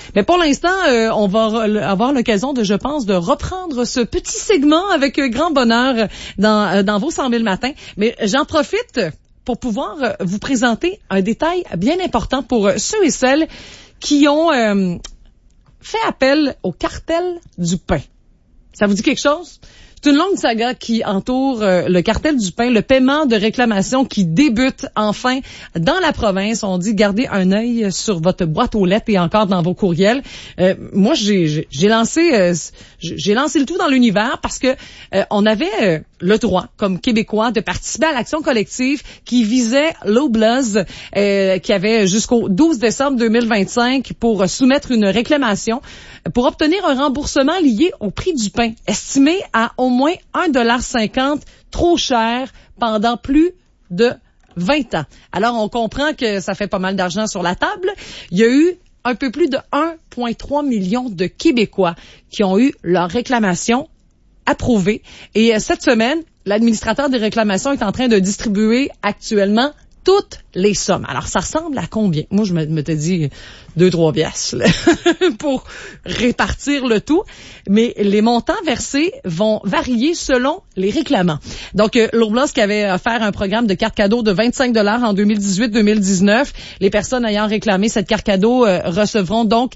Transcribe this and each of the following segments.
Mais pour l'instant, on va avoir l'occasion je pense, de reprendre ce petit segment avec grand bonheur dans vos 100 000 matins. Mais j'en profite pour pouvoir vous présenter un détail bien important pour ceux et celles qui ont fait appel au cartel du pain. Ça vous dit quelque chose? C'est une longue saga qui entoure le cartel du pain, le paiement de réclamations qui débute enfin dans la province. On dit gardez un œil sur votre boîte aux lettres et encore dans vos courriels. Moi, j'ai lancé le tout dans l'univers parce que on avait le droit, comme Québécois, de participer à l'action collective qui visait Loblaws, qui avait jusqu'au 12 décembre 2025 pour soumettre une réclamation pour obtenir un remboursement lié au prix du pain, estimé à au moins 1,50 $ trop cher pendant plus de 20 ans. Alors, on comprend que ça fait pas mal d'argent sur la table. Il y a eu un peu plus de 1,3 million de Québécois qui ont eu leur réclamation approuvée. Et cette semaine, l'administrateur des réclamations est en train de distribuer actuellement toutes les sommes. Alors, ça ressemble à combien? Moi, je m'étais dit 2-3 piastres pour répartir le tout. Mais les montants versés vont varier selon les réclamants. Donc, Loblaws qui avait offert un programme de carte cadeau de 25 $ en 2018-2019. Les personnes ayant réclamé cette carte cadeau recevront donc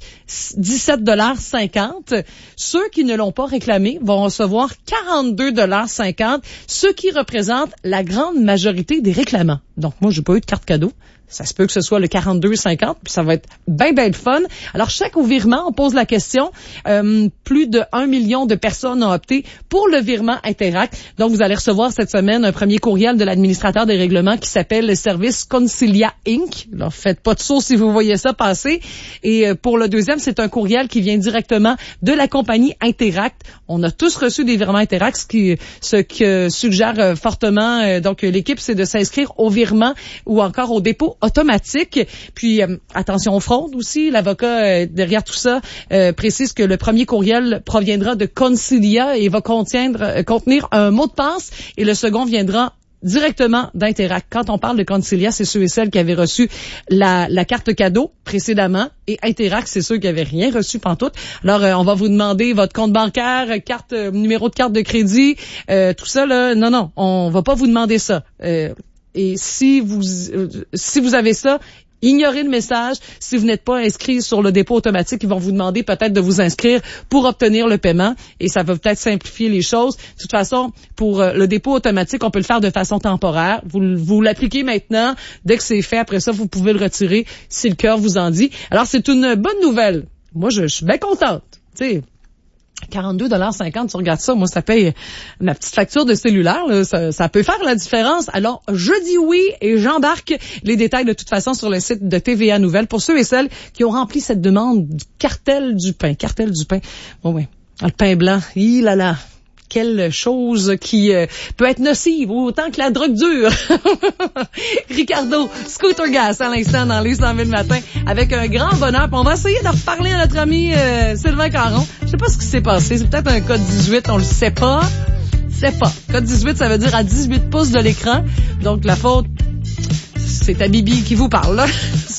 17,50 $. Ceux qui ne l'ont pas réclamé vont recevoir 42,50 $, ce qui représente la grande majorité des réclamants. Donc, moi, j'ai pas eu de carte cadeau. Ça se peut que ce soit le 42,50, puis ça va être bien le fun. Alors, chaque virement, on pose la question. Plus de 1 million de personnes ont opté pour le virement Interact. Donc, vous allez recevoir cette semaine un premier courriel de l'administrateur des règlements qui s'appelle le service Concilia Inc. Alors, faites pas de saut si vous voyez ça passer. Et pour le deuxième, c'est un courriel qui vient directement de la compagnie Interact. On a tous reçu des virements Interact, ce que suggère fortement donc l'équipe, c'est de s'inscrire au virement ou encore au dépôt automatique. Puis, attention aux fraudes aussi. L'avocat derrière tout ça précise que le premier courriel proviendra de Concilia et va contenir un mot de passe et le second viendra directement d'Interact. Quand on parle de Concilia, c'est ceux et celles qui avaient reçu la carte cadeau précédemment et Interact, c'est ceux qui avaient rien reçu pantoute. Alors, on va vous demander votre compte bancaire, numéro de carte de crédit, tout ça, là. Non, on va pas vous demander ça. Et si vous avez ça, ignorez le message. Si vous n'êtes pas inscrit sur le dépôt automatique, ils vont vous demander peut-être de vous inscrire pour obtenir le paiement et ça va peut-être simplifier les choses. De toute façon, pour le dépôt automatique, on peut le faire de façon temporaire. Vous l'appliquez maintenant. Dès que c'est fait, après ça, vous pouvez le retirer si le cœur vous en dit. Alors, c'est une bonne nouvelle. Moi, je suis bien contente. Tu sais, 42,50 $, tu regardes ça, moi ça paye ma petite facture de cellulaire, là, ça peut faire la différence. Alors, je dis oui et j'embarque les détails de toute façon sur le site de TVA Nouvelles pour ceux et celles qui ont rempli cette demande du cartel du pain. Cartel du pain. Bon, oui. Le pain blanc, là. Quelle chose qui peut être nocive autant que la drogue dure. Ricardo, Scooter Gas à l'instant dans les 100 000 matins avec un grand bonheur. Puis on va essayer de reparler à notre ami Sylvain Caron. Je sais pas ce qui s'est passé. C'est peut-être un code 18, on le sait pas. Code 18, ça veut dire à 18 pouces de l'écran. Donc la faute, c'est à Bibi qui vous parle là.